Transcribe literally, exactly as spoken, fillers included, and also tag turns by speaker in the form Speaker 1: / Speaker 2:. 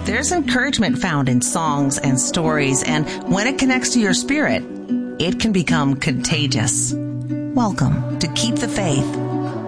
Speaker 1: There's encouragement found in songs and stories, and when it connects to your spirit, it can become contagious. Welcome to Keep the Faith.